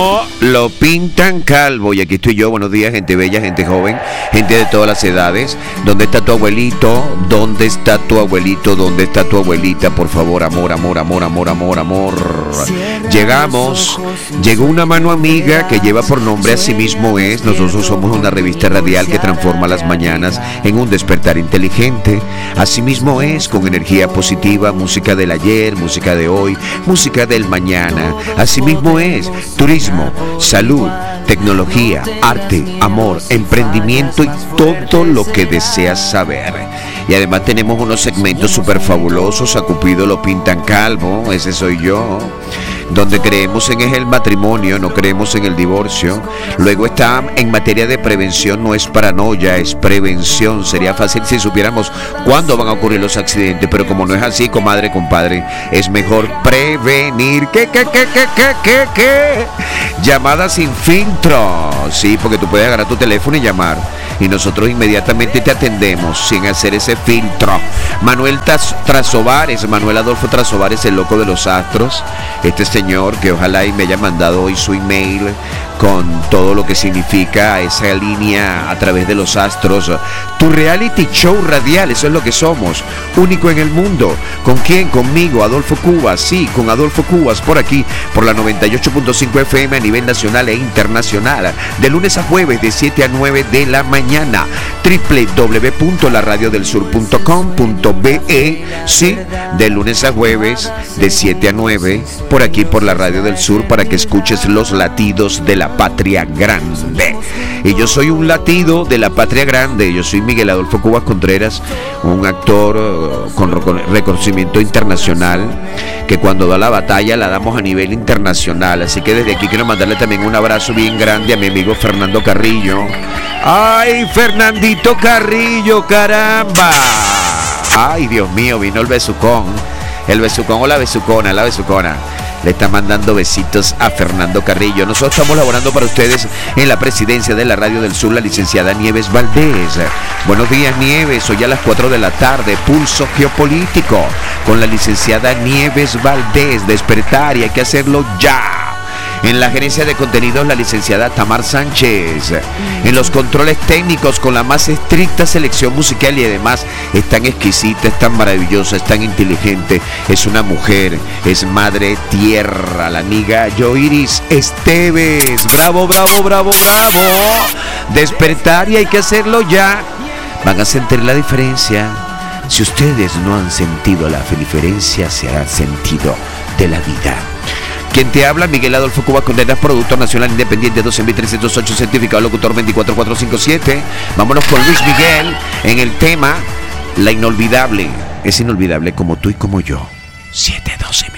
Lo pintan calvo y aquí estoy yo. Buenos días, gente bella, gente joven, gente de todas las edades. ¿Dónde está tu abuelito? ¿Dónde está tu abuelito? ¿Dónde está tu abuelita? Por favor, amor, amor, amor, amor, amor, amor. Llegó una mano amiga que lleva por nombre Así mismo es. Nosotros somos una revista radial que transforma las mañanas en un despertar inteligente. Así mismo es, con energía positiva, música del ayer, música de hoy, música del mañana. Así mismo es, turismo, salud, tecnología, arte, amor, emprendimiento y todo lo que deseas saber. Y además tenemos unos segmentos súper fabulosos. A Cupido lo pintan calvo, ese soy yo. Donde creemos en el matrimonio, no creemos en el divorcio. Luego está en materia de prevención, no es paranoia, es prevención. Sería fácil si supiéramos cuándo van a ocurrir los accidentes, pero como no es así, comadre, compadre, es mejor prevenir. ¿Qué? Llamadas sin filtro. Sí, porque tú puedes agarrar tu teléfono y llamar y nosotros inmediatamente te atendemos sin hacer ese filtro. Manuel Trasovares, Manuel Adolfo Trasovares, el loco de los astros. Este señor que ojalá y me haya mandado hoy su email con todo lo que significa esa línea a través de los astros. Tu reality show radial, eso es lo que somos, único en el mundo. ¿Con quién? Conmigo, Adolfo Cubas. Sí, con Adolfo Cubas por aquí, por la 98.5 FM a nivel nacional e internacional, de lunes a jueves de 7 a 9 de la mañana. www.laradiodelsur.com.be. Sí, de lunes a jueves de 7 a 9 por aquí por la Radio del Sur, para que escuches los latidos de la patria grande. Y yo soy un latido de la patria grande. Yo soy Miguel Adolfo Cubas Contreras, un actor con reconocimiento internacional, que cuando da la batalla la damos a nivel internacional. Así que desde aquí quiero mandarle también un abrazo bien grande a mi amigo Fernando Carrillo. ¡Ay, Fernandito Carrillo, caramba! ¡Ay, Dios mío! Vino el besucón. El besucón o la besucona, la besucona. Le está mandando besitos a Fernando Carrillo. Nosotros estamos laborando para ustedes en la presidencia de la Radio del Sur, la licenciada Nieves Valdés. Buenos días, Nieves. Hoy a las 4 de la tarde, Pulso Geopolítico con la licenciada Nieves Valdés. Despertar y hay que hacerlo ya. En la gerencia de contenidos, la licenciada Tamar Sánchez. En los controles técnicos, con la más estricta selección musical, y además es tan exquisita, es tan maravillosa, es tan inteligente. Es una mujer, es madre tierra, la amiga Yoiris Esteves. Bravo, bravo, bravo, bravo. Despertar y hay que hacerlo ya. Van a sentir la diferencia. Si ustedes no han sentido la diferencia, se ha sentido de la vida. Quien te habla, Miguel Adolfo Cubas Contreras, productor nacional independiente 12.308, certificado locutor 24457. Vámonos con Luis Miguel en el tema La Inolvidable. Es inolvidable como tú y como yo. 712.